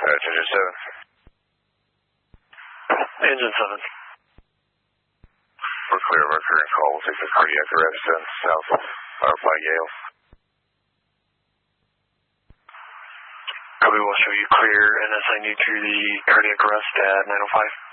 Engine 7. Engine 7. We're clear of our current call. We'll take the cardiac arrest and south by Yale. Copy, we'll show you clear NSI need through the cardiac arrest at 905.